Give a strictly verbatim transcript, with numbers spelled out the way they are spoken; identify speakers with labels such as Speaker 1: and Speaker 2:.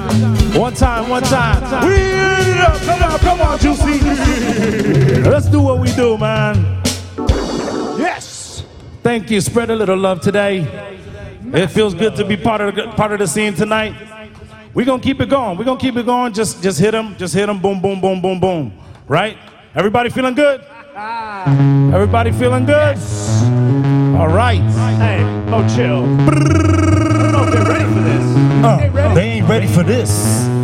Speaker 1: One time, one time. We it up. Come on, come on, Juicy. Let's do what we do, man. Yes. Thank you. Spread a little love today. It feels good to be part of the part of the scene tonight. We're gonna keep it going. We're gonna keep it going. Just just hit them. Just hit them. Boom, boom, boom, boom, boom. Right? Everybody feeling good? Everybody feeling good? Yes. All right.
Speaker 2: Hey, oh chill. I don't know if they're ready for this.
Speaker 1: Uh, they ain't ready for this.